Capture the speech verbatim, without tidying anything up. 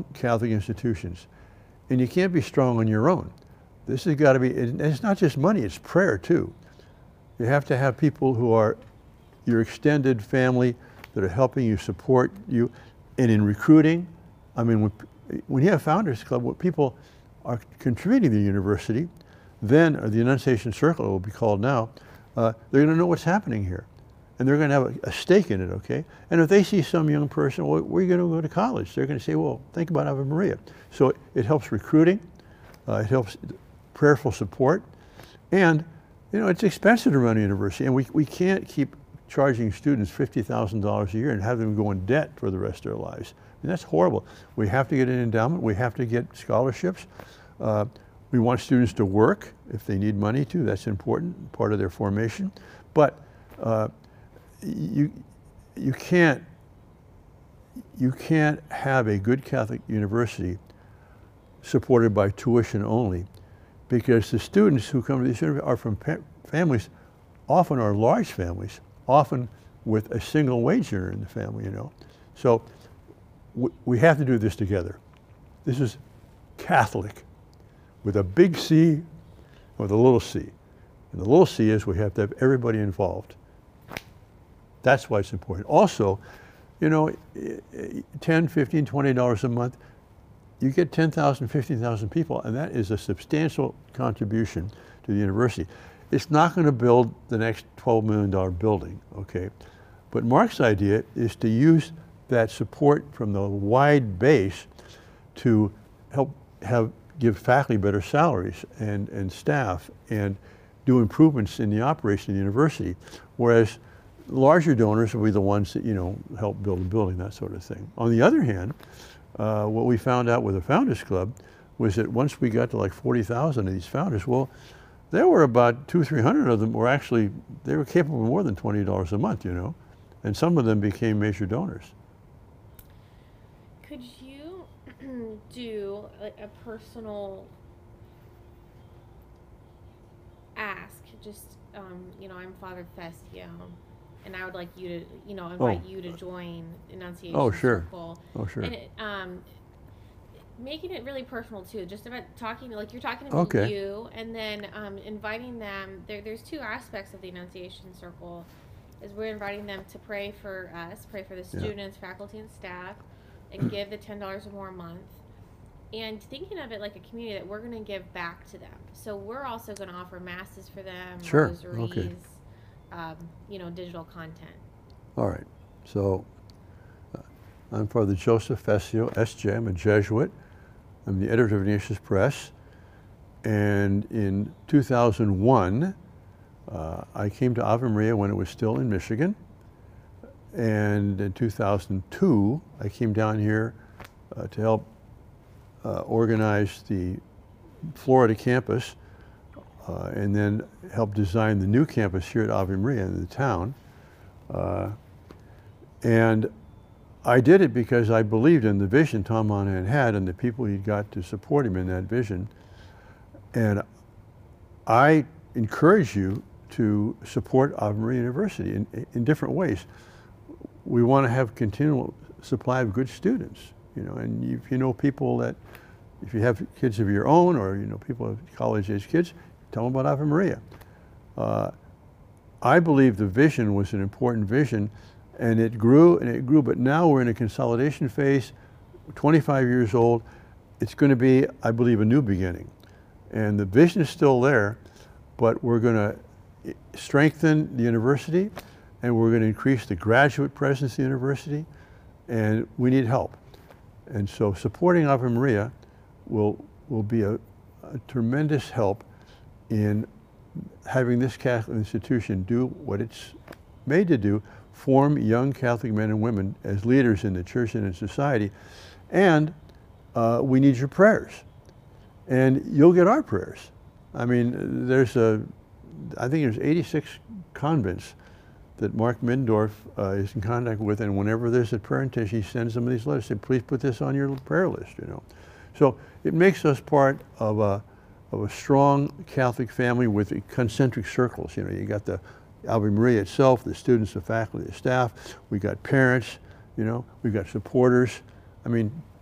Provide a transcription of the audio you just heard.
strong Catholic institutions. And you can't be strong on your own. This has got to be, and it's not just money, it's prayer too. You have to have people who are your extended family that are helping you, support you. And in recruiting, I mean, when, when you have Founders Club, what people are contributing to the university, then, or the Annunciation Circle it will be called now, uh, they're going to know what's happening here. And they're going to have a, a stake in it, okay? And if they see some young person, well, we're going to go to college, they're going to say, well, think about Ave Maria. So it, it helps recruiting, uh, it helps prayerful support, and you know, it's expensive to run a university, and we, we can't keep charging students fifty thousand dollars a year and have them go in debt for the rest of their lives. I mean, that's horrible. We have to get an endowment, we have to get scholarships. Uh, we want students to work if they need money to, that's important, part of their formation. But uh, you, you, can't, you can't have a good Catholic university supported by tuition only, because the students who come to this university are from families, often are large families, often with a single wage earner in the family, you know. So we have to do this together. This is Catholic with a big C, with a little c. And the little c is we have to have everybody involved. That's why it's important. Also, you know, ten, fifteen, twenty dollars a month, you get ten thousand, fifteen thousand people, and that is a substantial contribution to the university. It's not going to build the next twelve million dollar building, okay? But Mark's idea is to use that support from the wide base to help have give faculty better salaries and, and staff and do improvements in the operation of the university, whereas larger donors will be the ones that, you know, help build a building, that sort of thing. On the other hand, uh, what we found out with the Founders Club was that once we got to like forty thousand of these founders, well, there were about two, three hundred of them were actually, they were capable of more than twenty dollars a month, you know, and some of them became major donors. Could you do a, a personal ask, just, um, you know, I'm Father Festio, and I would like you to, you know, invite oh. you to join Annunciation oh, sure. Circle. Oh, sure. And it, um, making it really personal too, just about talking, like you're talking to okay. you, and then um, inviting them. There, there's two aspects of the Annunciation Circle. Is we're inviting them to pray for us, pray for the students, yeah. faculty, and staff, and give the ten dollars or more a month. And thinking of it like a community that we're going to give back to them. So we're also going to offer masses for them, sure. rosaries, okay. um, you know, digital content. All right. So uh, I'm Father Joseph Festio, S J. I'm a Jesuit. I'm the editor of Ignatius Press. And in two thousand one, uh, I came to Ave Maria when it was still in Michigan. And in two thousand two, I came down here uh, to help uh, organize the Florida campus uh, and then help design the new campus here at Ave Maria in the town. Uh, and I did it because I believed in the vision Tom Monahan had and the people he got to support him in that vision. And I encourage you to support Ave Maria University in, in different ways. We want to have continual supply of good students, you know, and if you know people that, if you have kids of your own or, you know, people have college-age kids, tell them about Ave Maria. Uh, I believe the vision was an important vision, and it grew and it grew, but now we're in a consolidation phase, twenty-five years old. It's going to be, I believe, a new beginning. And the vision is still there, but we're going to strengthen the university, and we're going to increase the graduate presence of the university, and we need help. And so supporting Ave Maria will, will be a, a tremendous help in having this Catholic institution do what it's made to do, form young Catholic men and women as leaders in the church and in society. And uh, we need your prayers. And you'll get our prayers. I mean, there's a, I think there's eighty-six convents that Mark Mindorf uh, is in contact with, and whenever there's a prayer intention, he sends them these letters, say, please put this on your prayer list, you know. So it makes us part of a, of a strong Catholic family with concentric circles. You know, you got the Ave Maria itself, the students, the faculty, the staff, we got parents, you know, we've got supporters. I mean,